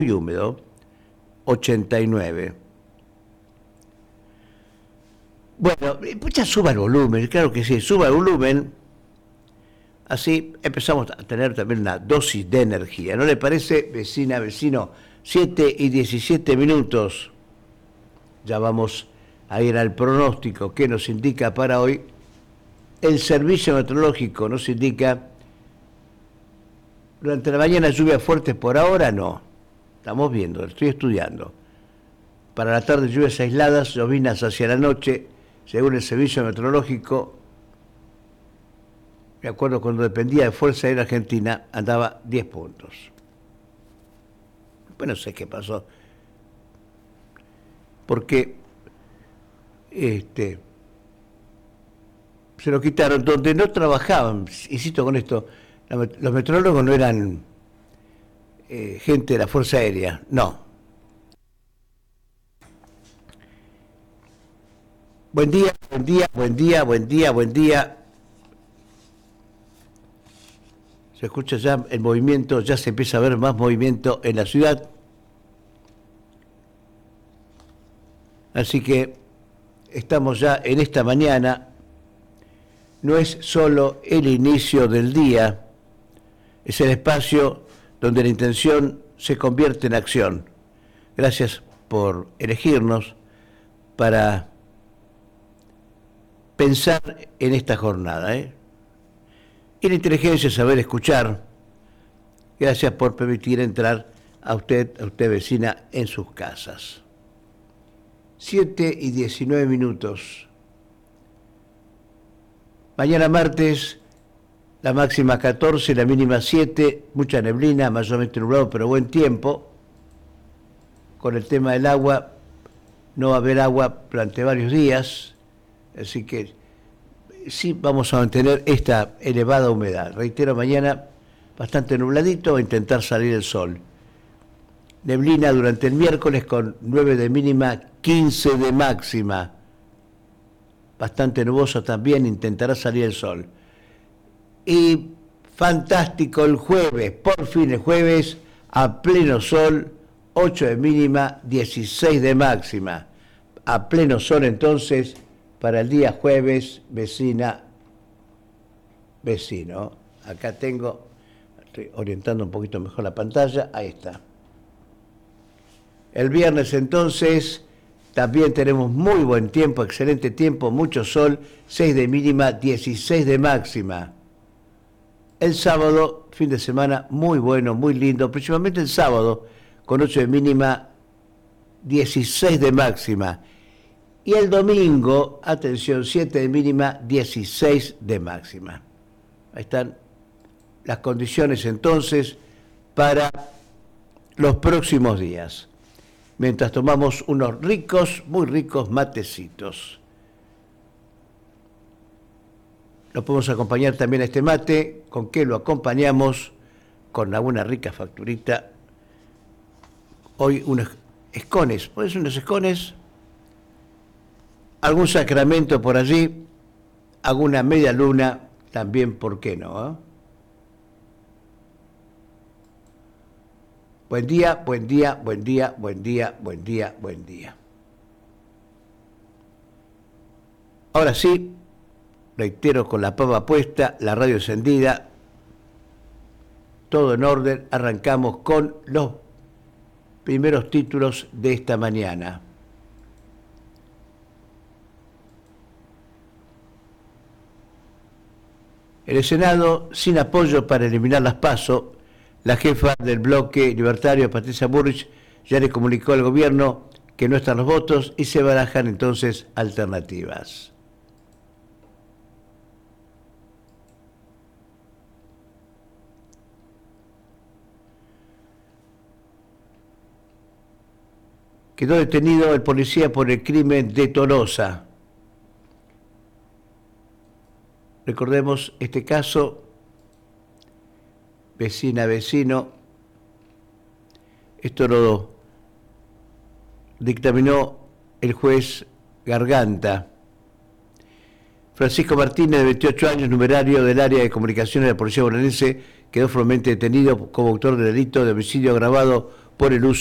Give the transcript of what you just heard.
y húmedo, 89. Bueno, pues ya suba el volumen, claro que sí, suba el volumen. Así empezamos a tener también una dosis de energía. ¿No le parece, vecina, vecino? 7:17. Ya vamos a ir al pronóstico que nos indica para hoy. El servicio meteorológico nos indica durante la mañana lluvias fuertes, por ahora no. Estamos viendo, estoy estudiando. Para la tarde lluvias aisladas, llovinas hacia la noche, según el servicio meteorológico. Me acuerdo cuando dependía de Fuerza Aérea Argentina, andaba 10 puntos. Pues no sé qué pasó. Porque se lo quitaron, donde no trabajaban, insisto con esto, los meteorólogos no eran gente de la Fuerza Aérea, no. Buen día, buen día, buen día, buen día, buen día. Se escucha ya el movimiento, ya se empieza a ver más movimiento en la ciudad. Así que estamos ya en esta mañana. No es solo el inicio del día, es el espacio donde la intención se convierte en acción. Gracias por elegirnos para pensar en esta jornada. Y la inteligencia es saber escuchar. Gracias por permitir entrar a usted vecina, en sus casas. 7:19. Mañana martes, la máxima 14, la mínima 7, mucha neblina, mayormente nublado, pero buen tiempo. Con el tema del agua, no va a haber agua durante varios días, así que sí vamos a mantener esta elevada humedad. Reitero, mañana bastante nubladito, va a intentar salir el sol. Neblina durante el miércoles con 9 de mínima, 15 de máxima. Bastante nuboso también, intentará salir el sol. Y fantástico el jueves, por fin el jueves, a pleno sol, 8 de mínima, 16 de máxima. A pleno sol entonces, para el día jueves, vecina, vecino. Acá estoy orientando un poquito mejor la pantalla, ahí está. El viernes entonces también tenemos muy buen tiempo, excelente tiempo, mucho sol, 6 de mínima, 16 de máxima. El sábado, fin de semana, muy bueno, muy lindo, principalmente el sábado, con 8 de mínima, 16 de máxima. Y el domingo, atención, 7 de mínima, 16 de máxima. Ahí están las condiciones entonces para los próximos días. Mientras tomamos unos ricos, muy ricos matecitos. Lo podemos acompañar también a este mate. ¿Con qué lo acompañamos? Con alguna rica facturita. Hoy unos escones. ¿Puede ser unos escones? Algún sacramento por allí. Alguna media luna. También, ¿por qué no? Buen día, buen día, buen día, buen día, buen día, buen día. Ahora sí, reitero, con la pava puesta, la radio encendida, todo en orden, arrancamos con los primeros títulos de esta mañana. En el Senado, sin apoyo para eliminar las PASO, la jefa del bloque libertario, Patricia Bullrich, ya le comunicó al gobierno que no están los votos y se barajan entonces alternativas. Quedó detenido el policía por el crimen de Tolosa. Recordemos este caso, vecina, vecino, esto lo dictaminó el juez Garganta. Francisco Martínez, de 28 años, numerario del área de comunicaciones de la Policía Bonaerense, quedó formalmente detenido como autor del delito de homicidio agravado por el uso